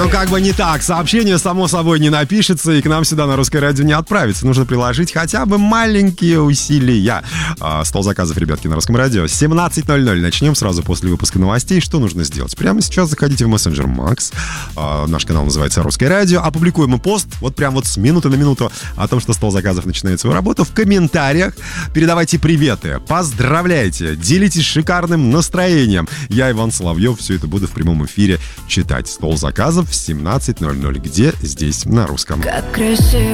Ну, как бы не так. Сообщение, само собой, не напишется и к нам сюда на Русское радио не отправится. Нужно приложить хотя бы маленькие усилия. Стол заказов, ребятки, на Русском радио. 17:00. Начнем сразу после выпуска новостей. Что нужно сделать? Прямо сейчас заходите в мессенджер Макс. Наш канал называется Русское радио. Опубликуем пост, вот прям вот с минуты на минуту, о том, что стол заказов начинает свою работу. В комментариях передавайте приветы, поздравляйте, делитесь шикарным настроением. Я, Иван Соловьев, все это буду в прямом эфире читать. Стол заказов в 17:00. Где? Здесь, на русском. Как красиво.